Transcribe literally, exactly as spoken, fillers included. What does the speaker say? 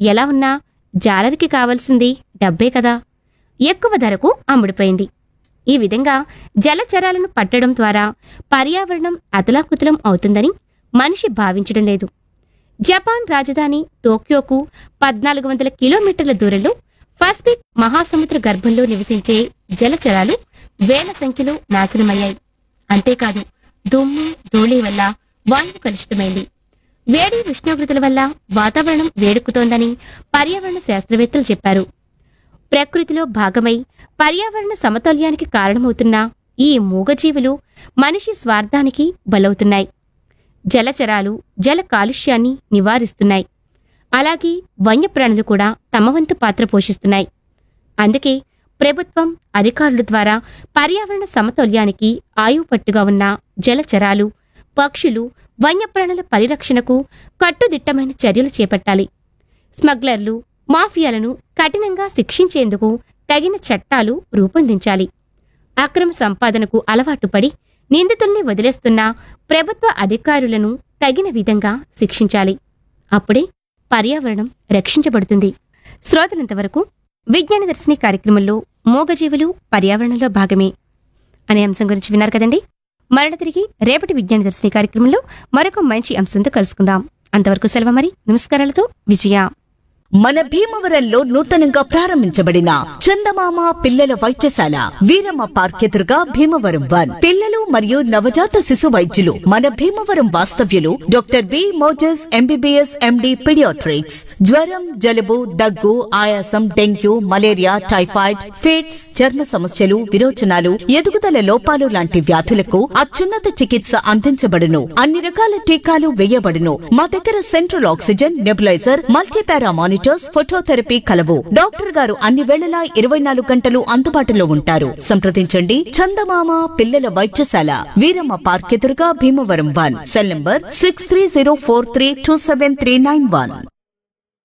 ఎలా ఉన్నా జాలరికి కావలసింది డబ్బే కదా. ఎక్కువ ధరకు అమ్ముడిపోయింది. ఈ విధంగా జలచరాలను పట్టడం ద్వారా పర్యావరణం అతలాకుతలం అవుతుందని మనిషి భావించడం లేదు. జపాన్ రాజధాని టోక్యోకు పద్నాలుగు వందల కిలోమీటర్ల దూరంలో పసిఫిక్ మహాసముద్ర గర్భంలో నివసించే జలచరాలు వేల సంఖ్యలో నాశనమయ్యాయి. అంతేకాదు, దుమ్ము ధూళి వల్ల వాయువు కలుషితమైంది. వేడి ఉష్ణోగ్రతల వల్ల వాతావరణం వేడెక్కుతోందని పర్యావరణ శాస్త్రవేత్తలు చెప్పారు. ప్రకృతిలో భాగమై పర్యావరణ సమతౌల్యానికి కారణమవుతున్న ఈ మూగజీవులు మనిషి స్వార్థానికి బలవుతున్నాయి. జలచరాలు జల కాలుష్యాన్ని నివారిస్తున్నాయి. అలాగే వన్యప్రాణులు కూడా తమ వంతు పాత్ర పోషిస్తున్నాయి. అందుకే ప్రభుత్వం అధికారుల ద్వారా పర్యావరణ సమతౌల్యానికి ఆయువుపట్టుగా ఉన్న జలచరాలు, పక్షులు, వన్యప్రాణుల పరిరక్షణకు కట్టుదిట్టమైన చర్యలు చేపట్టాలి. స్మగ్లర్లు, మాఫియాలను కఠినంగా శిక్షించేందుకు తగిన చట్టాలు రూపొందించాలి. అక్రమ సంపాదనకు అలవాటుపడి నిందితుల్ని వదిలేస్తున్న ప్రభుత్వ అధికారులను తగిన విధంగా శిక్షించాలి. అప్పుడే పర్యావరణం రక్షించబడుతుంది. శ్రోతలంతవరకు విజ్ఞాన దర్శిని కార్యక్రమంలో మూగజీవులు పర్యావరణంలో భాగమే అనే అంశం గురించి విన్నారు కదండి. మరణ తిరిగి రేపటి విజ్ఞాన దర్శిని కార్యక్రమంలో మరొక మంచి అంశంతో కలుసుకుందాం. అంతవరకు సెలవు మరి. నమస్కారాలతో విజయ. మన భీమవరంలో నూతనంగా ప్రారంభించబడిన చందమామ పిల్లల వైద్యశాల వీరమ్మ పార్క్ ఎదురుగా భీమవరం వన్ పిల్లలు మరియు నవజాత శిశు వైద్యులు మన భీమవరం వాస్తవ్యులు doctor B Moses MBBS MD paediatrics. జ్వరం, జలుబు, దగ్గు, ఆయాసం, డెంగ్యూ, మలేరియా, టైఫాయిడ్, ఫిట్స్, చర్మ సమస్యలు, విరోచనాలు, ఎదుగుదల లోపాలు లాంటి వ్యాధులకు అత్యున్నత చికిత్స అందించబడును. అన్ని రకాల టీకాలు వేయబడును. మా దగ్గర central oxygen, nebuliser, multipara monitor, phototherapy కలవు. డాక్టర్ గారు అన్ని వేళలా ఇరవై నాలుగు గంటలు అందుబాటులో ఉంటారు. సంప్రదించండి. చందమామ పిల్లల వైద్యశాల వీరమ్మ పార్క్ ఎదురుగా Bhimavaram one. Cell number six three zero four three two seven three nine one.